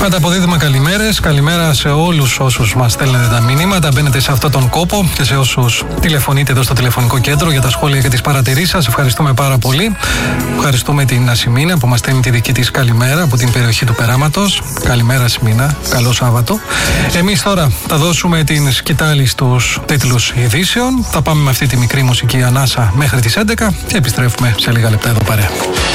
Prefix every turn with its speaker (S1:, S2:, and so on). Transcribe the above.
S1: Μεταποδίδουμε καλημέρες. Καλημέρα σε όλους όσους μας στέλνετε τα μηνύματα. Μπαίνετε σε αυτόν τον κόπο και σε όσους τηλεφωνείτε εδώ στο τηλεφωνικό κέντρο για τα σχόλια και τις παρατηρήσεις σας. Ευχαριστούμε πάρα πολύ. Ευχαριστούμε την Ασημίνα που μας στέλνει τη δική της καλημέρα από την περιοχή του Περάματος. Καλημέρα, Ασημίνα. Καλό Σάββατο. Εμείς τώρα θα δώσουμε την σκητάλη στους τίτλους ειδήσεων. Θα πάμε με αυτή τη μικρή μουσική ανάσα μέχρι τις 11 και επιστρέφουμε σε λίγα λεπτά εδώ παρέα.